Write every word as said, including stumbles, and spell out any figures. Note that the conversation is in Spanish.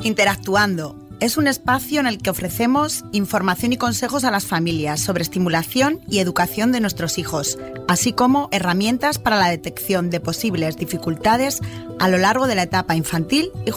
Interactuando es un espacio en el que ofrecemos información y consejos a las familias sobre estimulación y educación de nuestros hijos, así como herramientas para la detección de posibles dificultades a lo largo de la etapa infantil y juvenil.